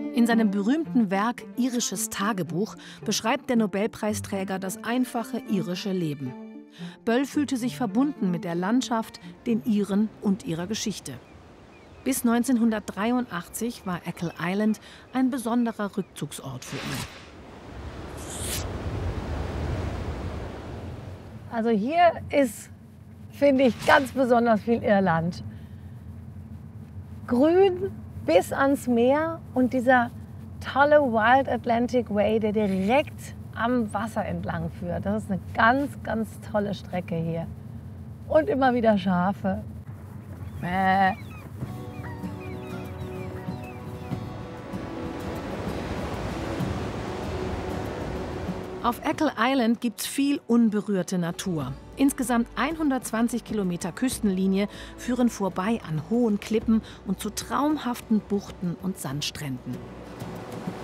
In seinem berühmten Werk Irisches Tagebuch beschreibt der Nobelpreisträger das einfache irische Leben. Böll fühlte sich verbunden mit der Landschaft, den Iren und ihrer Geschichte. Bis 1983 war Achill Island ein besonderer Rückzugsort für ihn. Also hier ist, finde ich, ganz besonders viel Irland. Grün bis ans Meer und dieser tolle Wild Atlantic Way, der direkt am Wasser entlang führt. Das ist eine ganz, ganz tolle Strecke hier. Und immer wieder Schafe. Auf Achill Island gibt's viel unberührte Natur. Insgesamt 120 Kilometer Küstenlinie führen vorbei an hohen Klippen und zu traumhaften Buchten und Sandstränden.